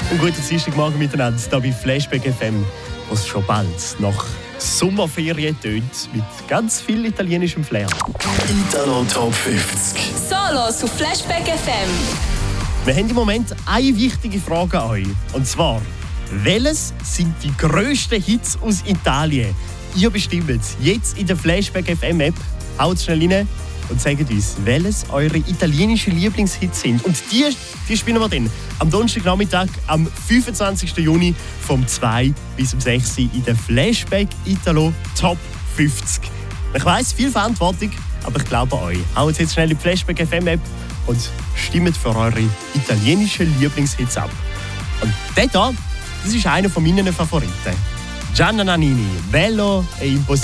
Einen guten Dienstagmorgen miteinander, hier bei Flashback FM, wo es schon bald nach Sommerferien tönt, mit ganz viel italienischem Flair. Italo Top 50. Solos auf Flashback FM. Wir haben im Moment eine wichtige Frage an euch. Und zwar, welches sind die grössten Hits aus Italien? Ihr bestimmt jetzt in der Flashback FM App. Haut schnell rein und sagt uns, welches eure italienischen Lieblingshits sind. Und die spielen wir dann am Donnerstagnachmittag, am 25. Juni, vom 2 bis um 6 in der Flashback Italo Top 50. Ich weiss, viel Verantwortung, aber ich glaube an euch. Haut jetzt schnell in die Flashback FM App und stimmt für eure italienischen Lieblingshits ab. Und der hier, das ist einer von meinen Favoriten. Gianna Nannini, Bello e Impossibile.